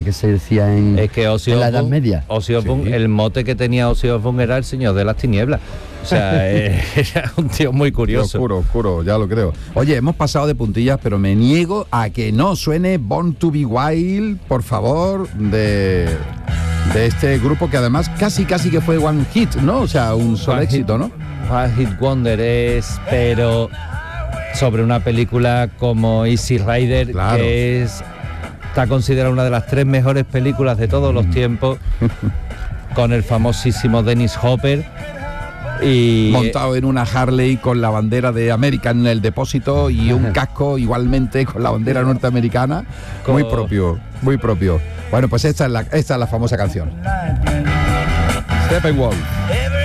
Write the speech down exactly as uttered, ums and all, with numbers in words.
que se decía en, es que Ozzy en la Edad Osbourne, Media. Ozzy Osbourne, Sí. el mote que tenía Ozzy Osbourne era el señor de las tinieblas. O sea, eh, era un tío muy curioso. Oscuro, oscuro, ya lo creo. Oye, hemos pasado de puntillas, pero me niego a que no suene Born to Be Wild, por favor, de, de este grupo que además casi casi que fue one hit, ¿no? O sea, un solo One éxito, hit, ¿no? One Hit Wonder es, pero sobre una película como Easy Rider, Claro. que es está considerada una de las tres mejores películas de todos los tiempos, con el famosísimo Dennis Hopper. Y Montado en una Harley con la bandera de América en el depósito y un casco igualmente con la bandera norteamericana. Muy Co- propio, muy propio. Bueno, pues esta es la, esta es la famosa canción. Steppenwolf.